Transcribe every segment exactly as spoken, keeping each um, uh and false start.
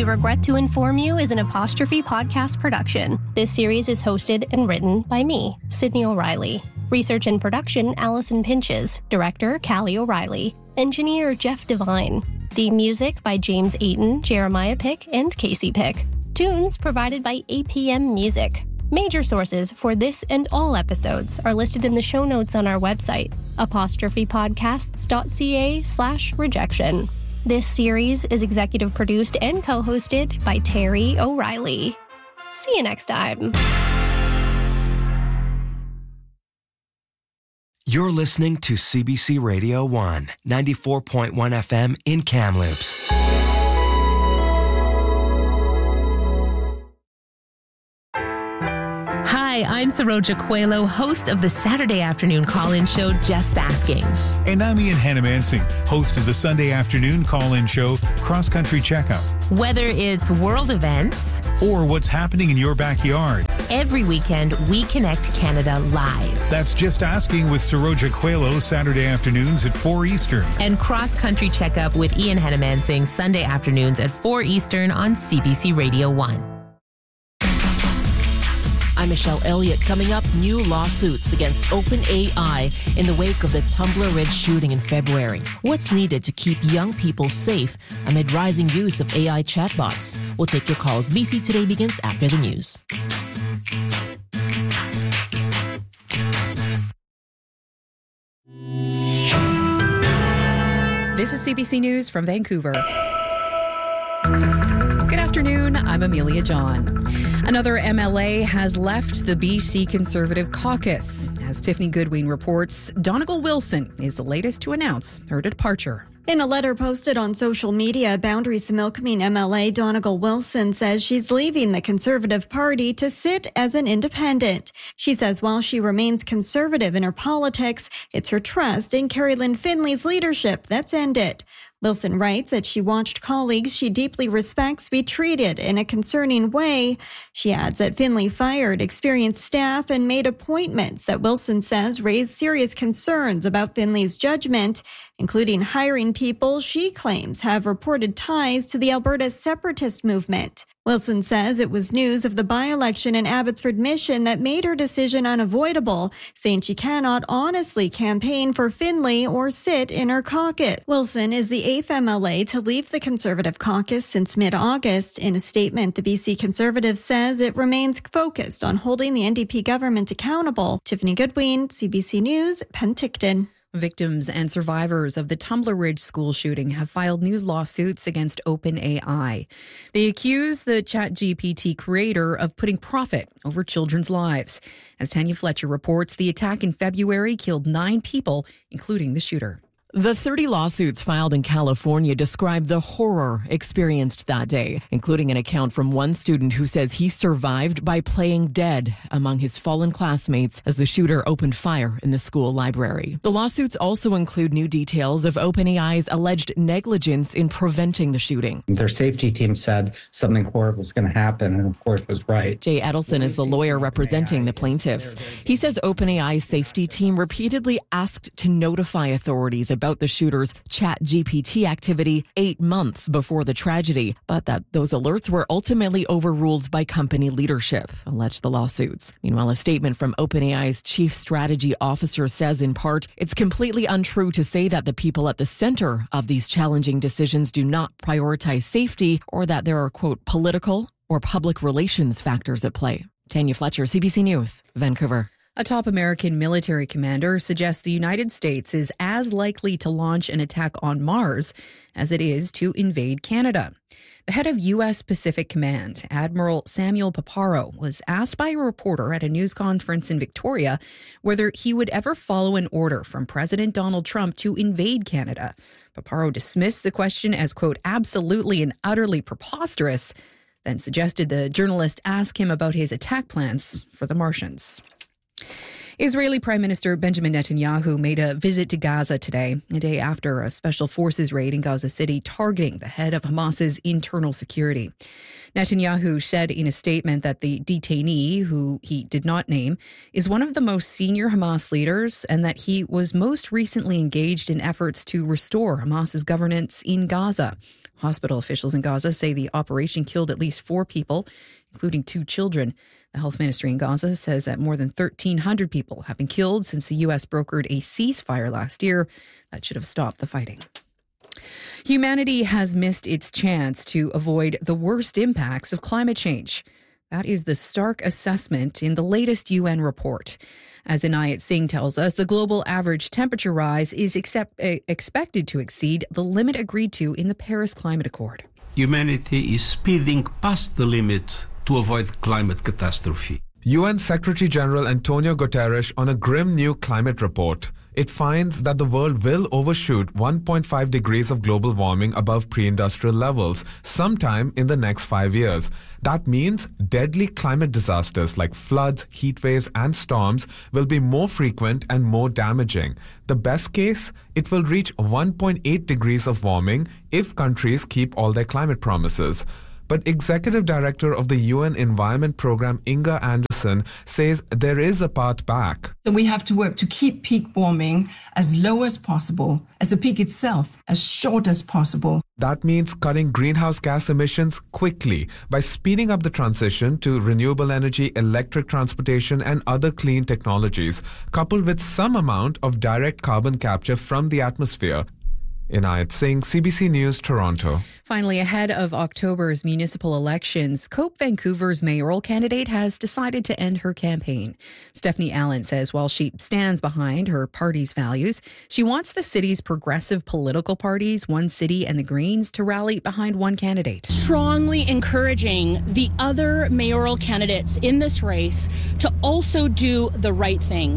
We Regret to Inform You is an Apostrophe podcast production. This series is hosted and written by me, Sydney O'Reilly. Research and production, Allison Pinches. Director, Callie O'Reilly. Engineer, Jeff Devine. Theme music by James Ayton, Jeremiah Pick, and Casey Pick. Tunes provided by A P M Music. Major sources for this and all episodes are listed in the show notes on our website, apostrophepodcasts.ca slash rejection. This series is executive produced and co-hosted by Terry O'Reilly. See you next time. You're listening to C B C Radio one, ninety-four point one F M in Kamloops. Hi, I'm Saroja Coelho, host of the Saturday afternoon call-in show, Just Asking. And I'm Ian Hannamansing, host of the Sunday afternoon call-in show, Cross Country Checkup. Whether it's world events or what's happening in your backyard, every weekend we connect Canada live. That's Just Asking with Saroja Coelho, Saturday afternoons at four Eastern. And Cross Country Checkup with Ian Hannamansing, Sunday afternoons at four Eastern on C B C Radio one. I'm Michelle Elliott. Coming up, new lawsuits against OpenAI in the wake of the Tumbler Ridge shooting in February. What's needed to keep young people safe amid rising use of A I chatbots? We'll take your calls. B C Today begins after the news. This is C B C News from Vancouver. Good afternoon, I'm Amelia John. Another M L A has left the B C Conservative caucus. As Tiffany Goodwin reports, Donegal Wilson is the latest to announce her departure. In a letter posted on social media, Boundaries Similkameen M L A Donegal Wilson says she's leaving the Conservative Party to sit as an independent. She says while she remains conservative in her politics, it's her trust in Carrie Lynn Finley's leadership that's ended. Wilson writes that she watched colleagues she deeply respects be treated in a concerning way. She adds that Finley fired experienced staff and made appointments that Wilson says raised serious concerns about Finley's judgment, including hiring people she claims have reported ties to the Alberta separatist movement. Wilson says it was news of the by-election in Abbotsford Mission that made her decision unavoidable, saying she cannot honestly campaign for Finley or sit in her caucus. Wilson is the eighth M L A to leave the Conservative caucus since mid-August. In a statement, the B C Conservative says it remains focused on holding the N D P government accountable. Tiffany Goodwin, C B C News, Penticton. Victims and survivors of the Tumbler Ridge school shooting have filed new lawsuits against OpenAI. They accuse the ChatGPT creator of putting profit over children's lives. As Tanya Fletcher reports, the attack in February killed nine people, including the shooter. The thirty lawsuits filed in California describe the horror experienced that day, including an account from one student who says he survived by playing dead among his fallen classmates as the shooter opened fire in the school library. The lawsuits also include new details of OpenAI's alleged negligence in preventing the shooting. Their safety team said something horrible was going to happen, and of course was right. Jay Edelson is the lawyer representing the plaintiffs. He says OpenAI's safety team repeatedly asked to notify authorities about about the shooter's ChatGPT activity eight months before the tragedy, but that those alerts were ultimately overruled by company leadership, allege the lawsuits. Meanwhile, a statement from OpenAI's chief strategy officer says, in part, it's completely untrue to say that the people at the center of these challenging decisions do not prioritize safety or that there are, quote, political or public relations factors at play. Tanya Fletcher, C B C News, Vancouver. A top American military commander suggests the United States is as likely to launch an attack on Mars as it is to invade Canada. The head of U S Pacific Command, Admiral Samuel Paparo, was asked by a reporter at a news conference in Victoria whether he would ever follow an order from President Donald Trump to invade Canada. Paparo dismissed the question as, quote, absolutely and utterly preposterous, then suggested the journalist ask him about his attack plans for the Martians. Israeli Prime Minister Benjamin Netanyahu made a visit to Gaza today, a day after a special forces raid in Gaza City targeting the head of Hamas's internal security. Netanyahu said in a statement that the detainee, who he did not name, is one of the most senior Hamas leaders and that he was most recently engaged in efforts to restore Hamas's governance in Gaza. Hospital officials in Gaza say the operation killed at least four people, including two children. The health ministry in Gaza says that more than thirteen hundred people have been killed since the U S brokered a ceasefire last year that should have stopped the fighting. Humanity has missed its chance to avoid the worst impacts of climate change. That is the stark assessment in the latest U N report. As Inayat Singh tells us, the global average temperature rise is accept, uh, expected to exceed the limit agreed to in the Paris Climate Accord. Humanity is speeding past the limit to avoid climate catastrophe. U N Secretary-General Antonio Guterres on a grim new climate report. It finds that the world will overshoot one point five degrees of global warming above pre-industrial levels sometime in the next five years. That means deadly climate disasters like floods, heat waves, and storms will be more frequent and more damaging. The best case, it will reach one point eight degrees of warming if countries keep all their climate promises. But Executive Director of the U N Environment Program, Inga Anderson, says there is a path back. So we have to work to keep peak warming as low as possible, as the peak itself as short as possible. That means cutting greenhouse gas emissions quickly by speeding up the transition to renewable energy, electric transportation, and other clean technologies, coupled with some amount of direct carbon capture from the atmosphere. Inayat Singh, C B C News, Toronto. Finally, ahead of October's municipal elections, Cope Vancouver's mayoral candidate has decided to end her campaign. Stephanie Allen says while she stands behind her party's values, she wants the city's progressive political parties, One City and the Greens, to rally behind one candidate. Strongly encouraging the other mayoral candidates in this race to also do the right thing,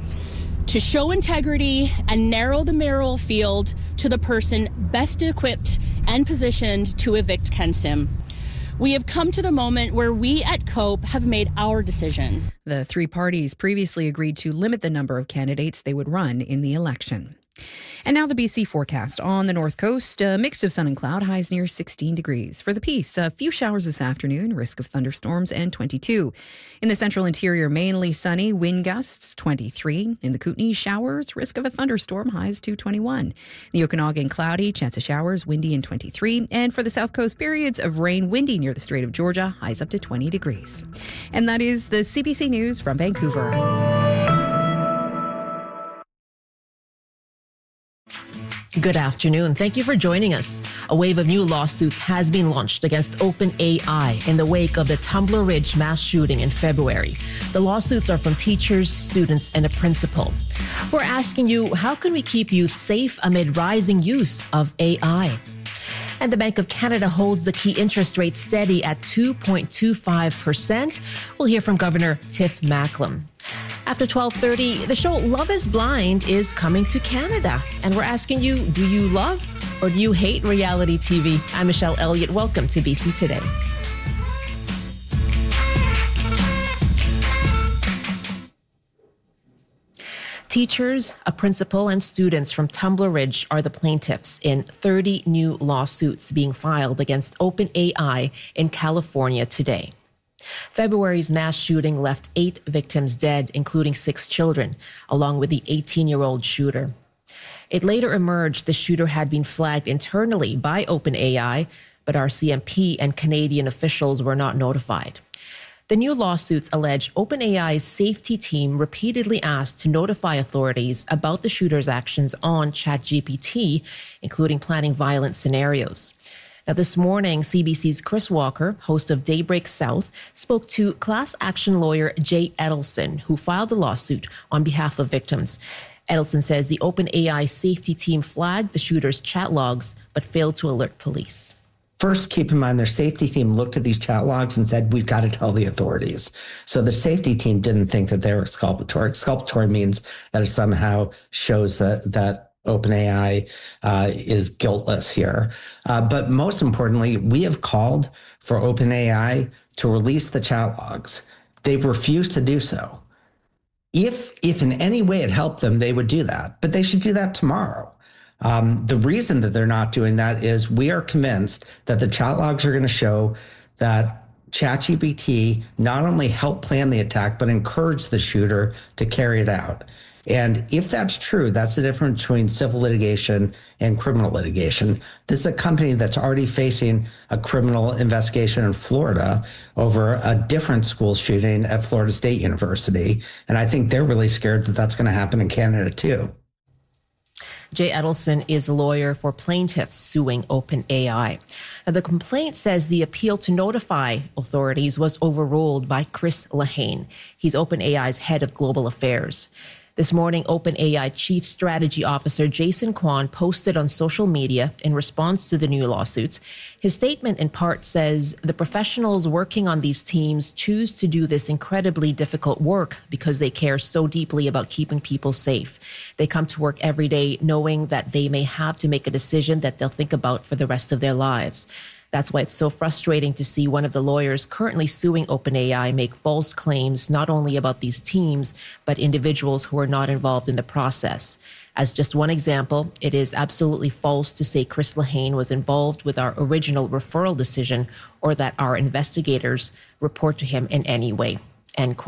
to show integrity and narrow the mayoral field to the person best equipped and positioned to evict Ken Sim. We have come to the moment where we at COPE have made our decision. The three parties previously agreed to limit the number of candidates they would run in the election. And now the B C forecast. On the north coast, a mix of sun and cloud, highs near sixteen degrees. For the Peace, a few showers this afternoon, risk of thunderstorms, and twenty-two. In the central interior, mainly sunny, wind gusts, twenty-three. In the Kootenay, showers, risk of a thunderstorm, highs to twenty-one. The Okanagan, cloudy, chance of showers, windy, and twenty-three. And for the south coast, periods of rain, windy near the Strait of Georgia, highs up to twenty degrees. And that is the C B C News from Vancouver. Good afternoon. Thank you for joining us. A wave of new lawsuits has been launched against OpenAI in the wake of the Tumbler Ridge mass shooting in February. The lawsuits are from teachers, students, and a principal. We're asking you, how can we keep youth safe amid rising use of A I? And the Bank of Canada holds the key interest rate steady at two point two five percent. We'll hear from Governor Tiff Macklem. After twelve thirty, the show Love is Blind is coming to Canada. And we're asking you, do you love or do you hate reality T V? I'm Michelle Elliott. Welcome to B C Today. Teachers, a principal, and students from Tumbler Ridge are the plaintiffs in thirty new lawsuits being filed against OpenAI in California today. February's mass shooting left eight victims dead, including six children, along with the eighteen-year-old shooter. It later emerged the shooter had been flagged internally by OpenAI, but R C M P and Canadian officials were not notified. The new lawsuits allege OpenAI's safety team repeatedly asked to notify authorities about the shooter's actions on ChatGPT, including planning violent scenarios. Now, this morning, C B C's Chris Walker, host of Daybreak South, spoke to class action lawyer Jay Edelson, who filed the lawsuit on behalf of victims. Edelson says the OpenAI safety team flagged the shooter's chat logs, but failed to alert police. First, keep in mind their safety team looked at these chat logs and said, we've got to tell the authorities. So the safety team didn't think that they were exculpatory. Exculpatory means that it somehow shows that, that OpenAI uh, is guiltless here. Uh, but most importantly, we have called for OpenAI to release the chat logs. They've refused to do so. If, if in any way it helped them, they would do that, but they should do that tomorrow. Um, the reason that they're not doing that is we are convinced that the chat logs are going to show that ChatGPT not only helped plan the attack, but encouraged the shooter to carry it out. And if that's true, that's the difference between civil litigation and criminal litigation. This is a company that's already facing a criminal investigation in Florida over a different school shooting at Florida State University. And I think they're really scared that that's going to happen in Canada too. Jay Edelson is a lawyer for plaintiffs suing OpenAI. Now, the complaint says the appeal to notify authorities was overruled by Chris Lehane. He's OpenAI's head of global affairs. This morning, OpenAI Chief Strategy Officer Jason Kwan posted on social media in response to the new lawsuits. His statement in part says the professionals working on these teams choose to do this incredibly difficult work because they care so deeply about keeping people safe. They come to work every day knowing that they may have to make a decision that they'll think about for the rest of their lives. That's why it's so frustrating to see one of the lawyers currently suing OpenAI make false claims not only about these teams, but individuals who are not involved in the process. As just one example, it is absolutely false to say Chris Lehane was involved with our original referral decision or that our investigators report to him in any way. End quote.